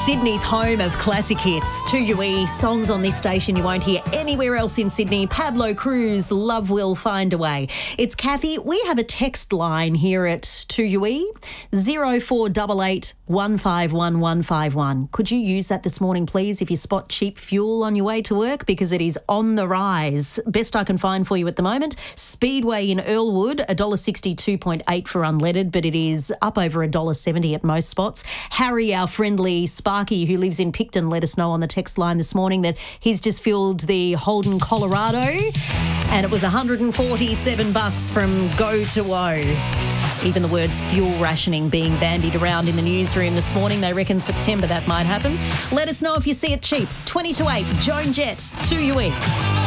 Sydney's home of classic hits. 2UE, songs on this station you won't hear anywhere else in Sydney. Pablo Cruz, Love Will Find a Way. It's Kathy. We have a text line here at 2UE, 0488 151 151. Could you use that this morning, please, if you spot cheap fuel on your way to work? Because it is on the rise. Best I can find for you at the moment, Speedway in Earlwood, $1.62.8 for unleaded, but it is up over $1.70 at most spots. Harry, our friendly Sparky, who lives in Picton, let us know on the text line this morning that he's just filled the Holden Colorado and it was $147 from go to woe. Even the words fuel rationing being bandied around in the newsroom this morning. They reckon September that might happen. Let us know if you see it cheap. 20 to 8, Joan Jett, 2UE.